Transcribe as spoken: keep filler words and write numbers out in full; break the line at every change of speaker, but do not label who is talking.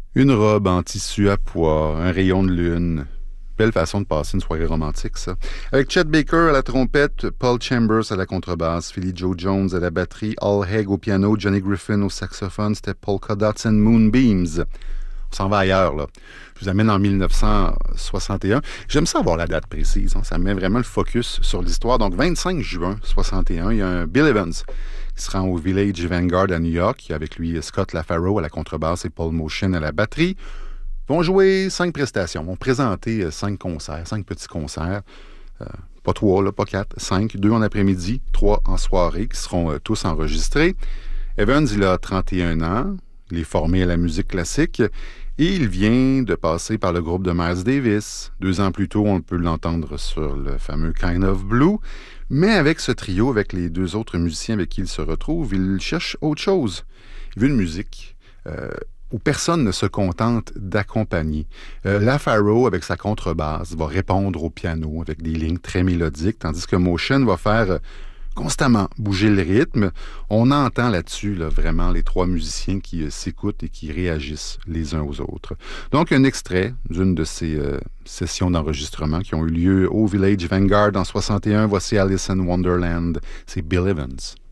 Une robe en tissu à pois, un rayon de lune. Belle façon de passer une soirée romantique, ça. Avec Chet Baker à la trompette, Paul Chambers à la contrebasse, Philly Joe Jones à la batterie, Al Haig au piano, Johnny Griffin au saxophone, c'était Polka Dots and Moonbeams. On s'en va ailleurs, là. Je vous amène en dix-neuf cent soixante et un. J'aime ça avoir la date précise, hein. Ça met vraiment le focus sur l'histoire. Donc, vingt-cinq juin soixante et un, il y a un Bill Evans qui se rend au Village Vanguard à New York. Il y a avec lui Scott LaFaro à la contrebasse et Paul Motion à la batterie. Ils vont jouer cinq prestations, ils vont présenter cinq concerts, cinq petits concerts. Euh, pas trois, là, pas quatre, cinq. Deux en après-midi, trois en soirée, qui seront euh, tous enregistrés. Evans, il a trente et un ans. Il est formé à la musique classique et il vient de passer par le groupe de Miles Davis. Deux ans plus tôt, on peut l'entendre sur le fameux Kind of Blue. Mais avec ce trio, avec les deux autres musiciens avec qui il se retrouve, il cherche autre chose. Il veut une musique euh, où personne ne se contente d'accompagner. Euh, LaFaro, avec sa contrebasse, va répondre au piano avec des lignes très mélodiques, tandis que Motion va faire... Euh, constamment bouger le rythme. On entend là-dessus là, vraiment les trois musiciens qui euh, s'écoutent et qui réagissent les uns aux autres. Donc, un extrait d'une de ces euh, sessions d'enregistrement qui ont eu lieu au Village Vanguard en soixante et un. Voici Alice in Wonderland. C'est Bill Evans.